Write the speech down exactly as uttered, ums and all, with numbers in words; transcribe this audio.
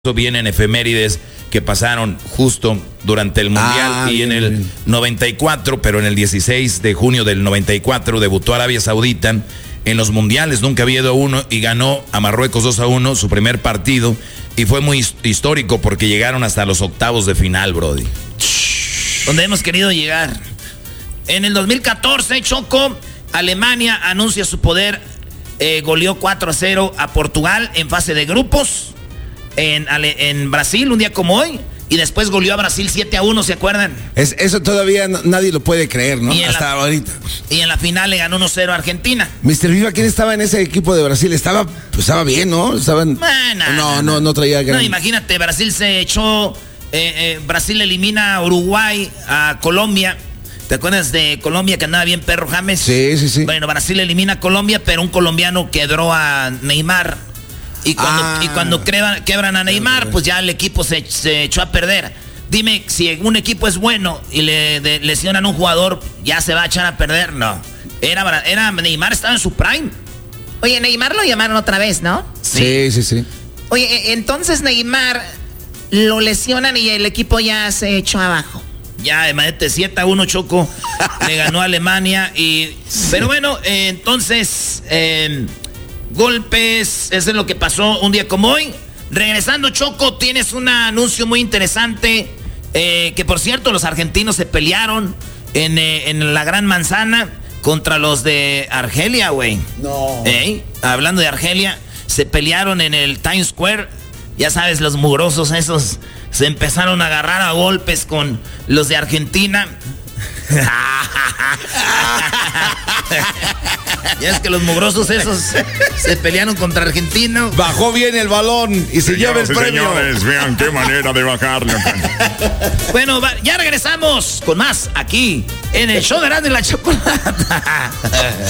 Vienen efemérides que pasaron justo durante el Mundial ah, y bien, en el bien. noventa y cuatro, pero en el dieciséis de junio del noventa y cuatro debutó Arabia Saudita en los mundiales, nunca había ido uno y ganó a Marruecos dos a uno su primer partido y fue muy histórico porque llegaron hasta los octavos de final, brody. Donde hemos querido llegar. En el dos mil catorce, Choco, Alemania anuncia su poder, eh, goleó cuatro a cero a Portugal en fase de grupos. En, en Brasil, un día como hoy, y después goleó a Brasil siete a uno, ¿se acuerdan? Es, eso todavía no, nadie lo puede creer, ¿no? Hasta la, ahorita. Y en la final le ganó uno cero a Argentina. mister Viva, ¿quién estaba en ese equipo de Brasil? Estaba, pues estaba bien, ¿no? Estaban, bueno, no, no, no, no traía gran... No, imagínate, Brasil se echó, eh, eh, Brasil elimina a Uruguay, a Colombia. ¿Te acuerdas de Colombia que andaba bien perro James? Sí, sí, sí. Bueno, Brasil elimina a Colombia, pero un colombiano quebró a Neymar. Y cuando, ah. y cuando quebran, quebran a Neymar, pues ya el equipo se, se echó a perder. Dime, si un equipo es bueno y le de, lesionan a un jugador, ¿ya se va a echar a perder? No. Era, era Neymar, estaba en su prime. Oye, Neymar lo llamaron otra vez, ¿no? Sí, sí, sí. Oye, entonces Neymar lo lesionan y el equipo ya se echó abajo. Ya, imagínate, siete a uno, Choco, le ganó a Alemania. Y, pero bueno, eh, entonces... Eh, golpes, eso es lo que pasó un día como hoy. Regresando, Choco, tienes un anuncio muy interesante, eh, que por cierto los argentinos se pelearon en, eh, en la Gran Manzana contra los de Argelia, güey. No. ¿Eh? Hablando de Argelia, se pelearon en el Times Square. Ya sabes, los mugrosos esos se empezaron a agarrar a golpes con los de Argentina. Ya es que los mugrosos esos se pelearon contra Argentina. Bajó bien el balón y se lleva el premio. Señores, vean qué manera de bajarle. Bueno, ya regresamos con más aquí en el show de Erasmo y la Chocolata.